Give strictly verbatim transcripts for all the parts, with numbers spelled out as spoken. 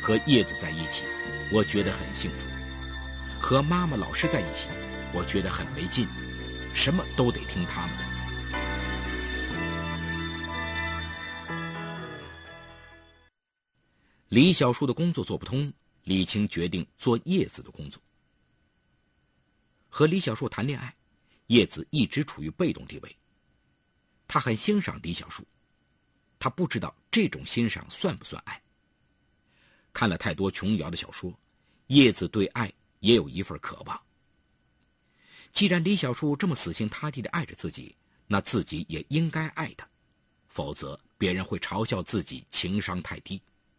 和叶子在一起，我觉得很幸福；和妈妈、老师在一起，我觉得很没劲，什么都得听他们的。李小树的工作做不通，李青决定做叶子的工作。和李小树谈恋爱，叶子一直处于被动地位。他很欣赏李小树，他不知道这种欣赏算不算爱。看了太多琼瑶的小说，叶子对爱也有一份渴望。既然李小树这么死心塌地地爱着自己，那自己也应该爱他，否则别人会嘲笑自己情商太低。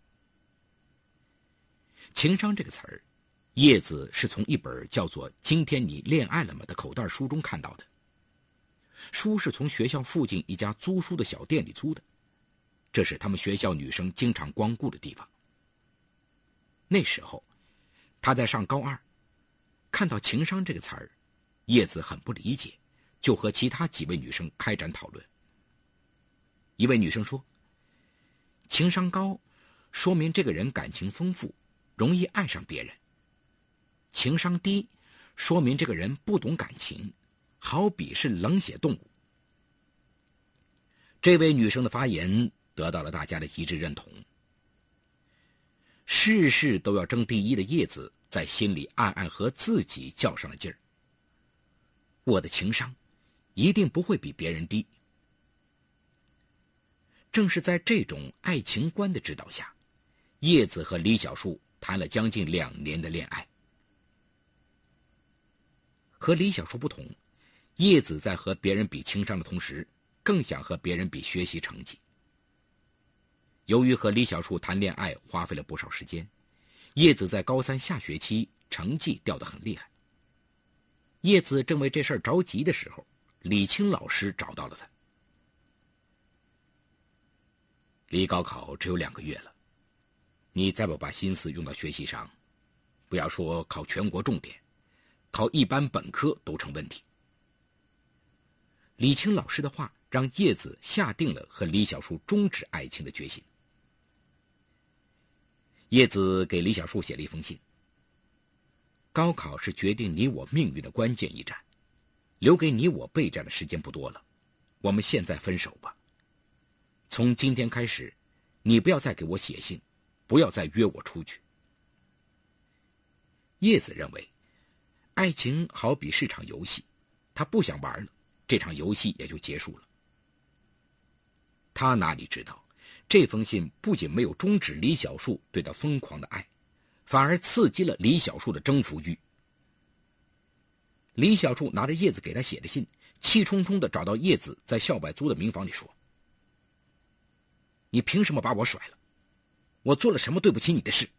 情商这个词儿，叶子是从一本叫做《今天你恋爱了吗》的口袋书中看到的。书是从学校附近一家租书的小店里租的，这是他们学校女生经常光顾的地方。那时候他在上高二，看到情商这个词儿，叶子很不理解，就和其他几位女生开展讨论。一位女生说，情商高说明这个人感情丰富，容易爱上别人；情商低说明这个人不懂感情，好比是冷血动物。这位女生的发言得到了大家的一致认同。事事都要争第一的叶子在心里暗暗和自己较上了劲儿。我的情商一定不会比别人低。正是在这种爱情观的指导下，叶子和李小树谈了将近两年的恋爱。和李小树不同，叶子在和别人比情商的同时，更想和别人比学习成绩。由于和李小树谈恋爱花费了不少时间，叶子在高三下学期成绩掉得很厉害。叶子正为这事儿着急的时候，李青老师找到了他。离高考只有两个月了，你再不把心思用到学习上，不要说考全国重点，考一般本科都成问题。李青老师的话让叶子下定了和李小树终止爱情的决心。叶子给李小树写了一封信，高考是决定你我命运的关键一战，留给你我备战的时间不多了，我们现在分手吧。从今天开始，你不要再给我写信，不要再约我出去。叶子认为，爱情好比是场游戏，他不想玩了，这场游戏也就结束了。他哪里知道，这封信不仅没有终止李小树对他疯狂的爱，反而刺激了李小树的征服欲。李小树拿着叶子给他写的信，气冲冲地找到叶子在校外租的民房里说，你凭什么把我甩了？我做了什么对不起你的事？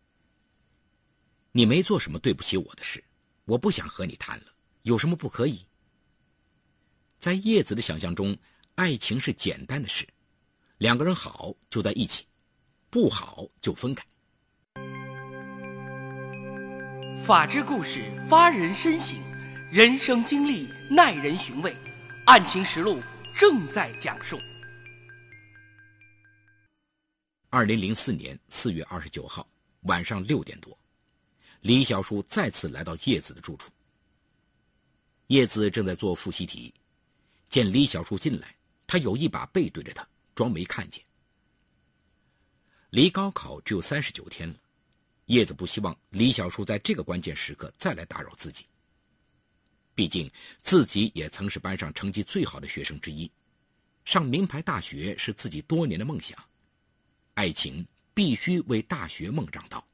你没做什么对不起我的事，我不想和你谈了，有什么不可以？在叶子的想象中，爱情是简单的事，两个人好就在一起，不好就分开。 法治故事发人深省，人生经历耐人寻味，案情实录正在讲述。 二零零四年四月二十九号晚上六点多，李小树再次来到叶子的住处。叶子正在做复习题，见李小树进来，他有意把背对着他，装没看见。离高考只有三十九天了，叶子不希望李小树在这个关键时刻再来打扰自己。毕竟自己也曾是班上成绩最好的学生之一，上名牌大学是自己多年的梦想，爱情必须为大学梦让道。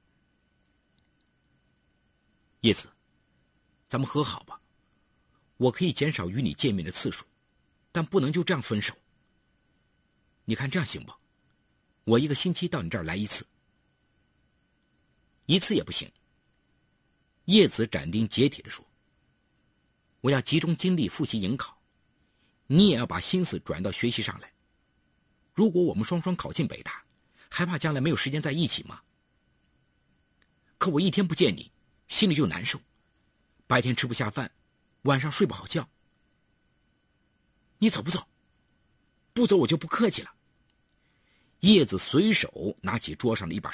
叶子，咱们和好吧，我可以减少与你见面的次数，但不能就这样分手。你看这样行不？我一个星期到你这儿来一次。一次也不行。叶子斩钉截铁地说，我要集中精力复习迎考，你也要把心思转到学习上来。如果我们双双考进北大，还怕将来没有时间在一起吗？可我一天不见你，心里就难受，白天吃不下饭，晚上睡不好觉。你走不走？不走我就不客气了。叶子随手拿起桌上的一把